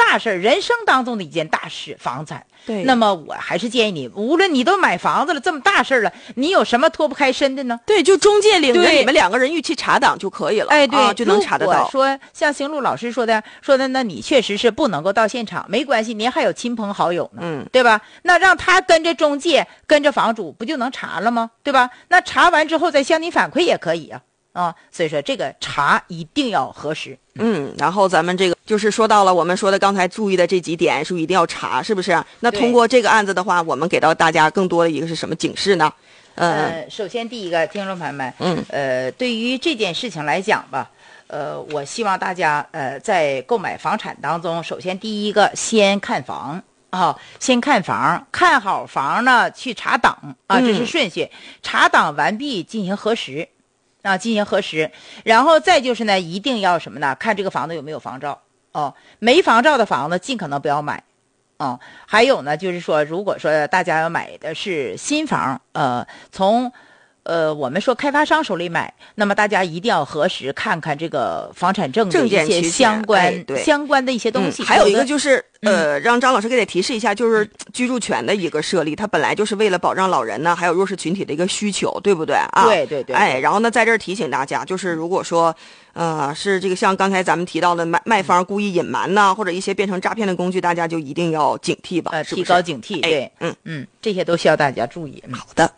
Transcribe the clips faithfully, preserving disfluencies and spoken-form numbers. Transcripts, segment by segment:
大事，人生当中的一件大事，房产。 对， 那么我还是建议你，无论你都买房子了，这么大事了，你有什么脱不开身的呢？ 对，就中介领着你们两个人一起查档就可以了。 哎，对、 啊，就能查得到。 如果说像邢路老师说的，说的那你确实是不能够到现场，没关系，您还有亲朋好友呢， 嗯， 对吧？那让他跟着中介，跟着房主，不就能查了吗？对吧？那查完之后再向你反馈也可以啊。啊，所以说这个查一定要核实。 嗯，然后咱们这个就是说到了我们说的刚才注意的这几点，是不是一定要查，是不是？那通过这个案子的话，我们给到大家更多的一个是什么警示呢？ 呃，呃首先第一个，听众朋友们， 嗯， 呃，对于这件事情来讲吧，呃，我希望大家呃在购买房产当中，首先第一个先看房。啊、哦，先看房，看好房呢，去查档啊，这是顺序。嗯、查档完毕，进行核实。啊，进行核实，然后再就是呢，一定要什么呢？看这个房子有没有房照哦，没房照的房子尽可能不要买，哦。还有呢，就是说，如果说大家要买的是新房，呃，从呃我们说开发商手里买，那么大家一定要核实看看这个房产证的一些相关、 哎、对相关的一些东西。 嗯、还有一个就是呃， 嗯、 让张老师给大家提示一下，就是居住权的一个设立，它本来就是为了保障老人呢，还有弱势群体的一个需求，对不对啊？ 对对 对, 对。 哎，然后呢，在这儿提醒大家，就是如果说呃是这个像刚才咱们提到的卖卖方故意隐瞒呐，或者一些变成诈骗的工具，大家就一定要警惕吧， 呃， 是不是？ 提高警惕，对， 哎、嗯嗯，这些都需要大家注意。嗯、 好的。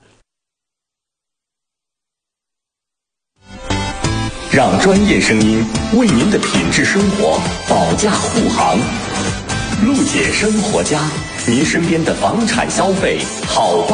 让专业声音为您的品质生活保驾护航。陆姐生活家，您身边的房产消费好